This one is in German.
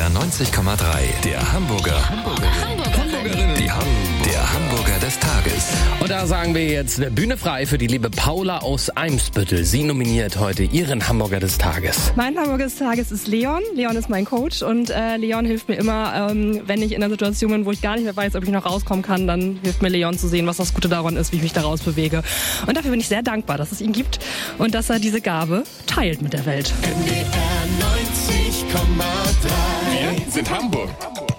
NDR 90,3. Der Hamburger. Der Hamburger des Tages. Und da sagen wir jetzt Bühne frei für die liebe Paula aus Eimsbüttel. Sie nominiert heute ihren Hamburger des Tages. Mein Hamburger des Tages ist Leon. Leon ist mein Coach und Leon hilft mir immer, wenn ich in einer Situation bin, wo ich gar nicht mehr weiß, ob ich noch rauskommen kann, dann hilft mir Leon zu sehen, was das Gute daran ist, wie ich mich daraus bewege. Und dafür bin ich sehr dankbar, dass es ihn gibt und dass er diese Gabe teilt mit der Welt. NDR 90,3. Wir sind Hamburg.